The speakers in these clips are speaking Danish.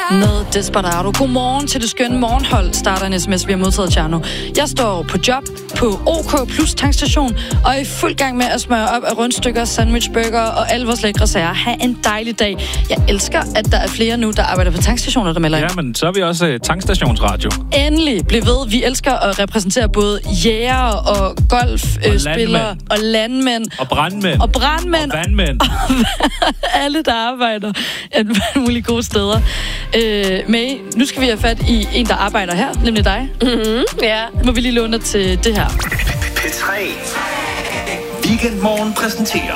Med Desperado. Godmorgen til det skønne morgenhold, starter en sms, vi har modtaget, Tjerno. Jeg står på job på OK Plus tankstation, og er i fuld gang med at smøre op af rundstykker, sandwichburger og alle vores lækre sager. Ha' en dejlig dag. Jeg elsker, at der er flere nu, der arbejder på tankstationer, der melder. Ja, men så er vi også tankstationsradio. Endelig, bliv ved. Vi elsker at repræsentere både jæger og golfspillere og landmænd. Og brandmænd. Og brandmænd. Og vandmænd. Alle, der arbejder alle mulige gode steder. May, nu skal vi have fat i en, der arbejder her, nemlig dig. Mm-hmm, ja. Må vi lige låne dig til det her. P3. Weekendmorgen præsenterer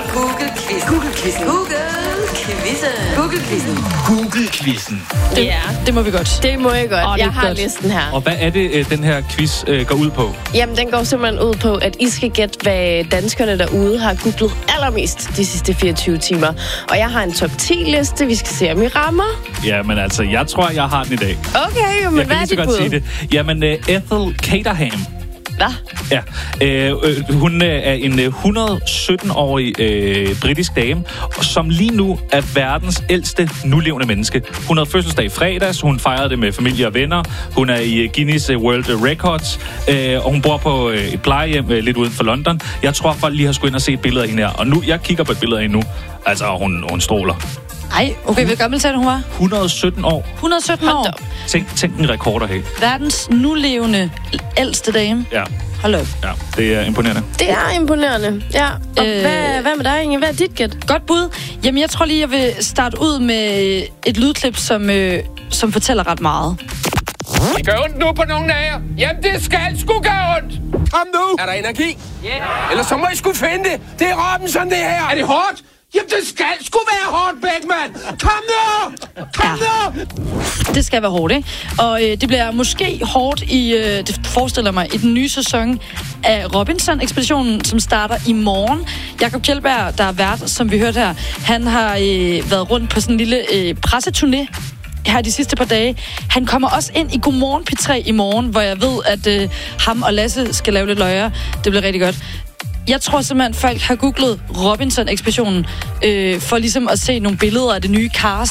Google-quizzen. Det må vi godt. Det må jeg godt. Jeg har godt. listen her. Og hvad er det, den her quiz går ud på? Jamen, den går simpelthen ud på, at I skal gætte, hvad danskerne derude har googlet allermest de sidste 24 timer. Og jeg har en top 10-liste. Vi skal se, om I rammer. Ja, men altså, jeg tror, jeg har den i dag. Okay, men hvad er dit bud? Sige det. Jamen, Ethel Caterham. Hvad? Ja, hun er en 117-årig britisk dame, som lige nu er verdens ældste nulevende menneske. Hun havde fødselsdag i fredags, hun fejrede det med familie og venner, hun er i Guinness World Records, og hun bor på et plejehjem lidt uden for London. Jeg tror, folk lige har skulle ind og se et billede af hende her, og nu, jeg kigger på et billede af hende nu. Altså, hun stråler. Ej, okay, hvor gammel sagde hun var? 117 år. 117 år? Tænk en rekord at have. Verdens nulevende ældste dame? Ja. Hold op. Ja, det er imponerende. Det er imponerende, ja. Og hvad med dig, Inge? Hvad er dit gæt? Godt bud. Jamen, jeg tror lige, jeg vil starte ud med et lydklip, som fortæller ret meget. Det gør ondt nu på nogle af jer. Jamen, det skal sgu gøre ondt. Kom nu. Er der energi? Ja. Yeah. Ellers så må I sgu finde det. Det er Robinson, det her. Er det hårdt? Jamen, det skal sgu være hårdt, Beckmann. Kom nu! Kom nu! Det skal være hårdt, ikke? Og det bliver måske hårdt det forestiller mig, i den nye sæson af Robinson-ekspeditionen, som starter i morgen. Jakob Kjeldberg, der er vært, som vi hørte her, han har været rundt på sådan en lille presseturné her de sidste par dage. Han kommer også ind i Godmorgen P3 i morgen, hvor jeg ved, at ham og Lasse skal lave lidt løjer. Det bliver rigtig godt. Jeg tror simpelthen, folk har googlet Robinson-ekspeditionen for ligesom at se nogle billeder af det nye cast.